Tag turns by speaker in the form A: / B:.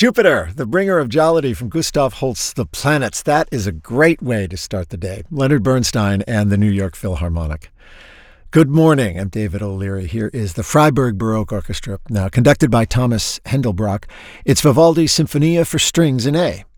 A: Jupiter, the bringer of jollity from Gustav Holst's The Planets. That is a great way to start the day. Leonard Bernstein and the New York Philharmonic. Good morning. I'm David O'Leary. Here is the Freiburg Baroque Orchestra, now conducted by Thomas Hendelbrock. It's Vivaldi's Sinfonia for Strings in A.